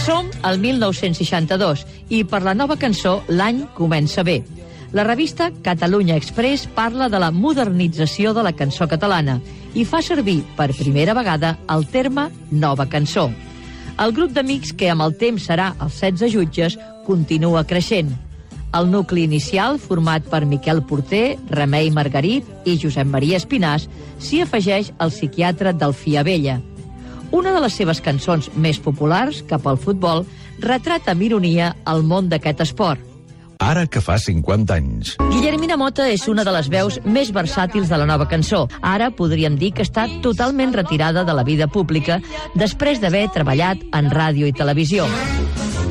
Som al 1962 i per la nova cançó l'any comença bé. La revista Catalunya Express parla de la modernització de la cançó catalana i fa servir per primera vegada el terme nova cançó. El grup d'amics, que amb el temps serà els 16 jutges, continua creixent. El nucli inicial, format per Miquel Porter, Remei Margarit i Josep Maria Espinàs, s'hi afegeix el psiquiatre Delfí Abella. Una de les seves cançons més populars, Cap al futbol, retrata amb ironia el món d'aquest esport. Ara que fa 50 anys. Guillermina Mota és una de les veus més versàtils de la nova cançó. Ara podríem dir que està totalment retirada de la vida pública després d'haver treballat en ràdio i televisió.